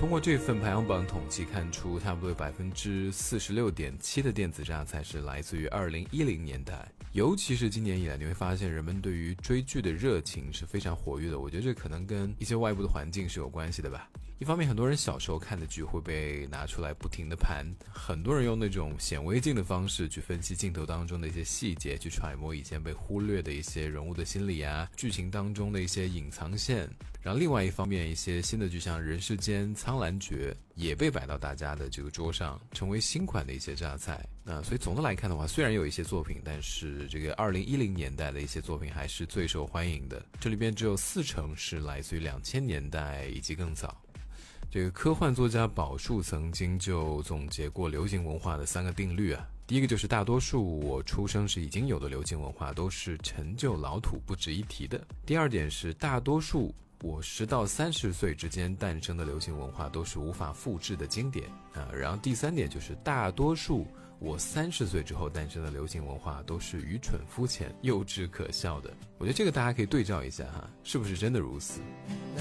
通过这份排行榜统计看出，差不多有 46.7% 的电子榨菜是来自于2010年代。尤其是今年以来，你会发现人们对于追剧的热情是非常活跃的。我觉得这可能跟一些外部的环境是有关系的吧。一方面，很多人小时候看的剧会被拿出来不停地盘，很多人用那种显微镜的方式去分析镜头当中的一些细节，去揣摩以前被忽略的一些人物的心理啊，剧情当中的一些隐藏线。然后另外一方面，一些新的剧像《人世间》《苍兰诀》也被摆到大家的这个桌上，成为新款的一些榨菜。所以总的来看的话，虽然有一些作品，但是这个2010年代的一些作品还是最受欢迎的。这里边只有40%是来自于2000年代以及更早。这个科幻作家宝树曾经就总结过流行文化的3个定律啊。第一个就是大多数我出生时已经有的流行文化都是陈旧老土不值一提的。第二点是大多数我10到30岁之间诞生的流行文化都是无法复制的经典然后第三点就是大多数我30岁之后诞生的流行文化都是愚蠢肤浅幼稚可笑的。我觉得这个大家可以对照一下哈，是不是真的如此？